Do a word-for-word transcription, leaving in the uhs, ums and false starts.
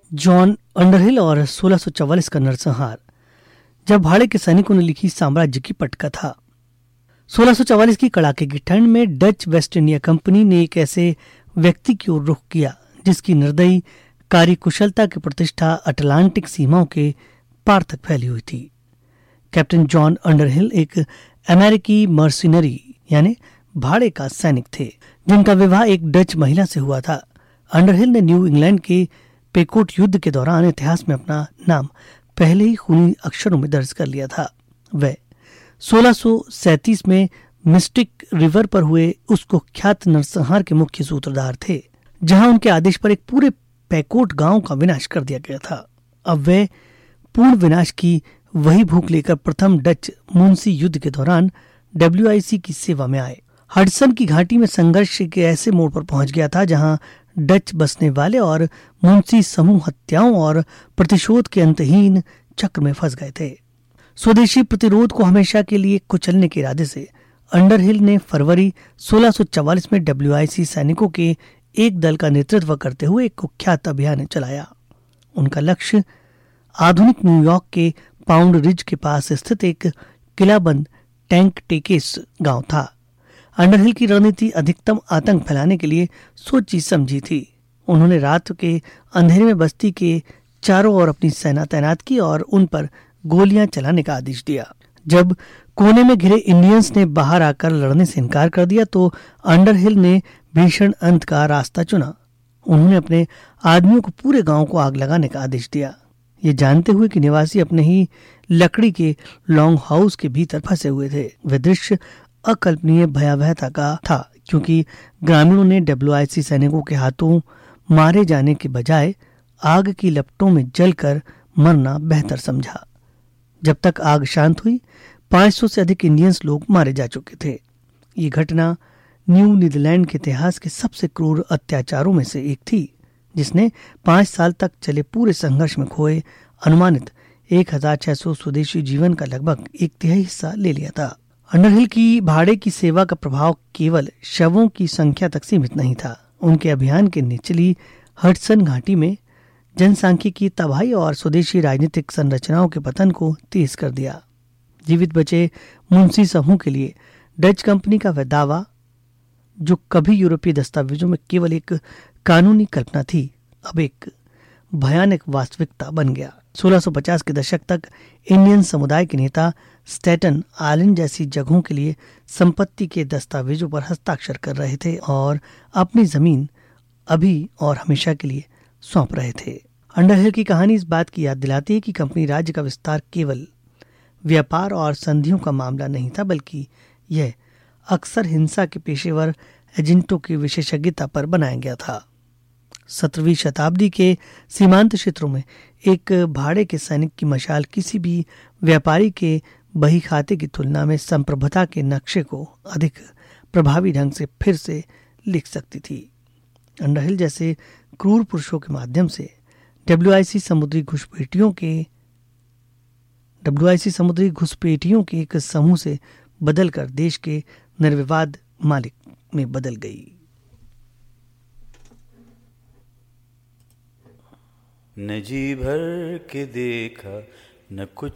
John अंडरहिल और सोलह सौ चौवालीस का नरसंहार। जब भाड़े के सैनिकों ने लिखी साम्राज्य की पटकथा। सोलह सौ चौवालीस की कड़ाके की ठंड में डच वेस्ट इंडिया कंपनी ने एक ऐसे व्यक्ति की ओर रुख किया जिसकी निर्दयी कार्यकुशलता की प्रतिष्ठा अटलांटिक सीमाओं के पार तक फैली हुई थी। कैप्टन जॉन अंडरहिल एक अमेरिकी मर्सिनरी यानी भाड़े का सैनिक थे जिनका विवाह एक डच महिला से हुआ था। अंडरहिल ने न्यू इंग्लैंड के पेकोट युद्ध के दौरान इतिहास में अपना नाम पहले ही खूनी अक्षरों में दर्ज कर लिया था। वह सोलह सौ सैंतीस में मिस्टिक रिवर पर हुए उस कुख्यात नरसंहार के मुख्य सूत्रधार थे जहां उनके आदेश पर एक पूरे पेकोट गांव का विनाश कर दिया गया था। अब वे पूर्ण विनाश की वही भूख लेकर प्रथम डच मुंशी युद्ध के दौरान डब्ल्यूआईसी की सेवा में आए। हडसन की घाटी में संघर्ष के ऐसे मोड़ पर पहुंच गया था जहां डच बसने वाले और मुंशी समूह हत्याओं और प्रतिशोध के अंतहीन चक्र में फंस गए थे। स्वदेशी प्रतिरोध को हमेशा के लिए कुचलने के इरादे से अंडरहिल ने फरवरी सोलह सौ चौवालीस में डब्ल्यूआईसी सैनिकों के एक दल का नेतृत्व करते हुए एक कुख्यात अभियान चलाया। उनका लक्ष्य आधुनिक न्यूयॉर्क के पाउंड रिज के पास स्थित एक किलाबंद टैंक टेकेस गांव था। अंडरहिल की रणनीति अधिकतम आतंक फैलाने के लिए सोची समझी थी। उन्होंने रात के अंधेरे में बस्ती के चारों ओर अपनी सेना तैनात की और उन पर गोलियां चलाने का आदेश दिया। जब कोने में घिरे इंडियंस ने बाहर आकर लड़ने से इनकार कर दिया तो अंडरहिल ने भीषण अंत का रास्ता चुना। उन्होंने अपने आदमियों को पूरे गांव को आग लगाने का आदेश दिया, ये जानते हुए कि निवासी अपने ही लकड़ी के लॉन्ग हाउस के भीतर फंसे हुए थे। वह दृश्य अकल्पनीय भयावहता का था क्योंकि ग्रामीणों ने डब्ल्यूआईसी सैनिकों के हाथों मारे जाने के बजाय आग की लपटों में जलकर मरना बेहतर समझा। जब तक आग शांत हुई पाँच सौ से अधिक इंडियंस लोग मारे जा चुके थे। ये घटना न्यू नीदरलैंड के इतिहास के सबसे क्रूर अत्याचारों में से एक थी जिसने पांच साल तक चले पूरे संघर्ष में खोए अनुमानित एक हजार छह सौ स्वदेशी जीवन का लगभग एक तिहाई हिस्सा ले लिया था। अंडरहिल की भाड़े की सेवा का प्रभाव केवल शवों की संख्या तक सीमित नहीं था। उनके अभियान के निचली हडसन घाटी में जनसांख्यिकी तबाही और स्वदेशी राजनीतिक संरचनाओं के पतन को तेज कर दिया। जीवित बचे मुंशी समूह के लिए डच कंपनी का वह दावा जो कभी यूरोपीय दस्तावेजों में केवल एक कानूनी कल्पना थी अब एक भयानक वास्तविकता बन गया। सोलह सौ पचास के दशक तक इंडियन समुदाय के नेता स्टैटन आइलैंड जैसी जगहों के लिए संपत्ति के दस्तावेजों पर हस्ताक्षर कर रहे थे और अपनी जमीन अभी और हमेशा के लिए सौंप रहे थे। अंडरहिल की कहानी इस बात की याद दिलाती है कि कंपनी राज्य का विस्तार केवल व्यापार और संधियों का मामला नहीं था, बल्कि यह अक्सर हिंसा के पेशेवर एजेंटों की विशेषज्ञता पर बनाया गया था। सत्रहवीं शताब्दी के सीमांत क्षेत्रों में एक भाड़े के सैनिक की मशाल किसी भी व्यापारी के बही खाते की तुलना में संप्रभुता के नक्शे को अधिक प्रभावी ढंग से फिर से लिख सकती थी। अंडरहिल जैसे क्रूर पुरुषों के माध्यम से डब्ल्यूआईसी समुद्री घुसपैठियों के डब्ल्यूआईसी समुद्री घुसपैठियों के एक समूह से बदलकर देश के निर्विवाद मालिक में बदल गई। न जी भर के देखा न कुछ